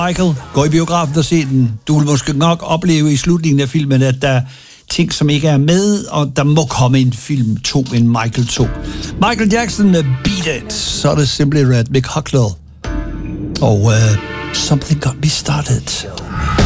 Michael, gå i biografen og se den. Du vil måske nok opleve i slutningen af filmen, at der er ting, som ikke er med, og der må komme en film 2, en Michael 2. Michael Jackson med Beat It, så er det Simply Red, Mick Hucknall, og Something Got Me Started.